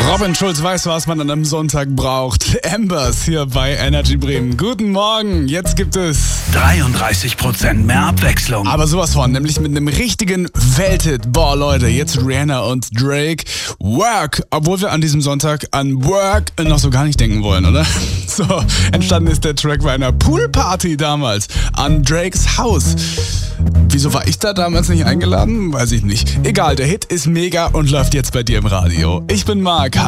Robin Schulz weiß, was man an einem Sonntag braucht. Ambers hier bei Energy Bremen. Guten Morgen, jetzt gibt es 33% mehr Abwechslung. aber sowas von, nämlich mit einem richtigen Welthit. Boah Leute, jetzt Rihanna und Drake. Work, obwohl wir an diesem Sonntag an Work noch so gar nicht denken wollen, oder? So, entstanden ist der Track bei einer Poolparty damals an Drakes Haus. Wieso war ich da damals nicht eingeladen? Weiß ich nicht. Egal, der Hit ist mega und läuft jetzt bei dir im Radio. Ich bin Marc.